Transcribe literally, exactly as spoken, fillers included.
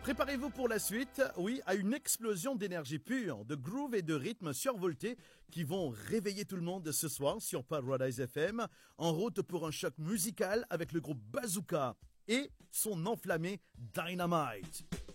Préparez-vous pour la suite, oui, à une explosion d'énergie pure, de groove et de rythme survolté qui vont réveiller tout le monde ce soir sur Paradise F M, en route pour un choc musical avec le groupe Bazooka et son enflammé Dynamite.